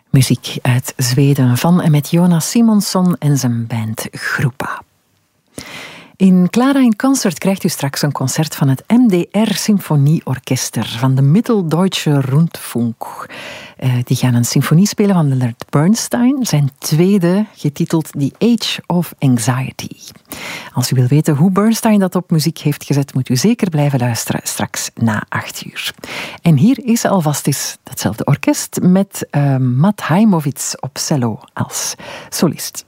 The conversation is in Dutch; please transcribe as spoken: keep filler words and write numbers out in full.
Muziek uit Zweden van en met Jonas Simonsson en zijn band Groepa. In Clara in Concert krijgt u straks een concert van het M D R Symfonieorchester van de Mitteldeutsche Rundfunk. Uh, die gaan een symfonie spelen van Leonard Bernstein, zijn tweede, getiteld The Age of Anxiety. Als u wil weten hoe Bernstein dat op muziek heeft gezet, moet u zeker blijven luisteren straks na acht uur. En hier is alvast eens datzelfde orkest met uh, Matt Heimovits op cello als solist.